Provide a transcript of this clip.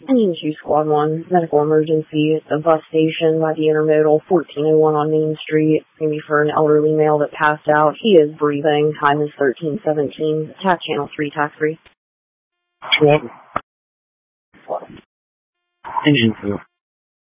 Engine 2 Squad 1, medical emergency. It's a bus station by the Intermodal, 1401 on Main Street. It's going to be for an elderly male that passed out. He is breathing. Time is 13:17. Attack channel 3, tax 3. Engine 2.